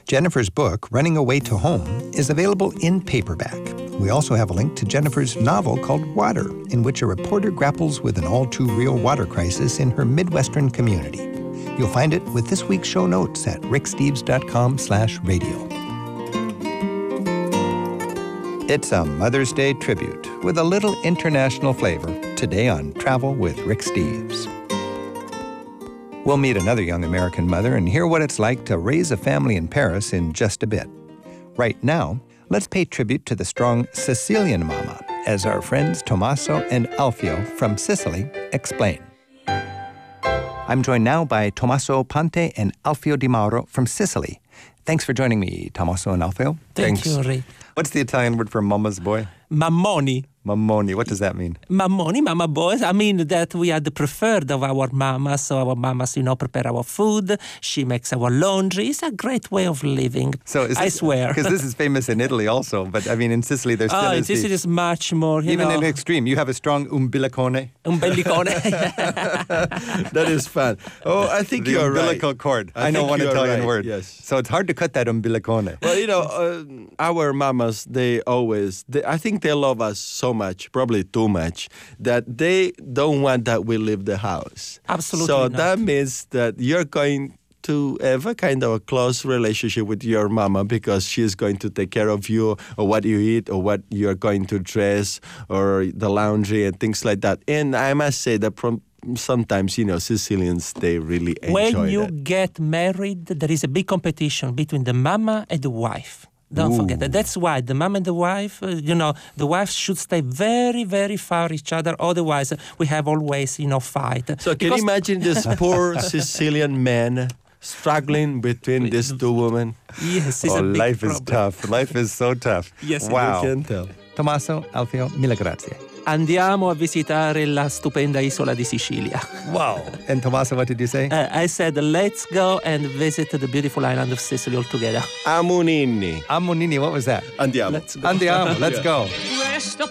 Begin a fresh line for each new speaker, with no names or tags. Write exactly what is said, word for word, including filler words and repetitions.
Jennifer's book, Running Away to Home, is available in paperback. We also have a link to Jennifer's novel called Water, in which a reporter grapples with an all-too-real water crisis in her Midwestern community. You'll find it with this week's show notes at ricksteves.com slash radio. It's a Mother's Day tribute with a little international flavor today on Travel with Rick Steves. We'll meet another young American mother and hear what it's like to raise a family in Paris in just a bit. Right now, let's pay tribute to the strong Sicilian mama as our friends Tommaso and Alfio from Sicily explain. I'm joined now by Tommaso Ponte and Alfio Di Mauro from Sicily. Thanks for joining me, Tommaso and Alfio.
Thank
Thanks.
you, Rick.
What's the Italian word for mama's boy?
Mammoni.
Mammoni. What does that mean?
Mammoni, mama boys. I mean that we are the preferred of our mamas. So our mamas, you know, prepare our food. She makes our laundry. It's a great way of living.
So is this,
I swear.
Because this is famous in Italy also. But I mean, in Sicily, there's still
Oh, in
is the,
Sicily is much more, you
even
know.
in the extreme. You have a strong umbilicone.
Umbilicone.
That is fun. Oh, I think
The
you're
umbilical
right.
cord.
I
I, know
think
one
you're
Italian
right,
word.
yes.
So it's hard to cut that umbilicone.
Well, you know, uh, our mamas, they always, they, I think they love us so much, probably too much, that they don't want that we leave the house.
Absolutely
So
not.
that means that you're going to have a kind of a close relationship with your mama because she's going to take care of you or what you eat or what you're going to dress or the laundry and things like that. And I must say that from sometimes, you know, Sicilians, they really enjoy
When you
that.
get married, there is a big competition between the mama and the wife. Don't
Ooh.
forget that. That's why the mom and the wife, uh, you know, the wife should stay very, very far each other. Otherwise, uh, we have always, you know, fight.
So can
Because-
you imagine this poor Sicilian man struggling between these two women?
Yes, it's
Oh,
a big
life
problem.
is tough. Life is so tough.
Yes, it
wow.
You can tell.
Tommaso, Alfio, mille grazie.
Andiamo a visitare la stupenda isola di Sicilia.
Wow. And Tommaso, what did you say?
Uh, I said, let's go and visit the beautiful island of Sicily all together.
Amunini.
Amonini, what was that?
Andiamo.
Let's go.
Andiamo, let's
Yeah.
go.